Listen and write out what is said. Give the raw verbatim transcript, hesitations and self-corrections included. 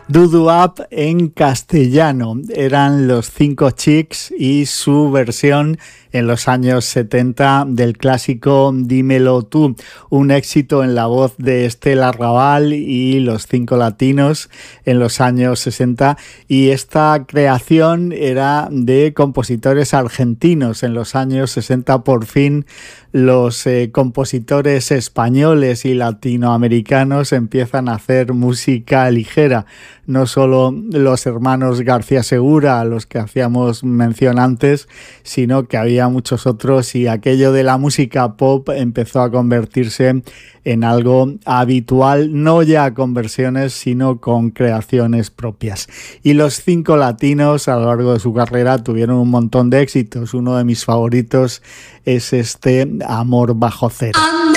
Doo-Doo-Up en castellano. Eran los Cinco Chicks y su versión en los años setenta del clásico Dímelo Tú, un éxito en la voz de Estela Raval y los Cinco Latinos en los años sesenta, y esta creación era de compositores argentinos. En los años sesenta por fin los eh, compositores españoles y latinoamericanos empiezan a hacer música ligera. No solo los hermanos García Segura, a los que hacíamos mención antes, sino que había muchos otros, y aquello de la música pop empezó a convertirse en algo habitual, no ya con versiones, sino con creaciones propias. Y los Cinco Latinos a lo largo de su carrera tuvieron un montón de éxitos. Uno de mis favoritos es este Amor Bajo Cero.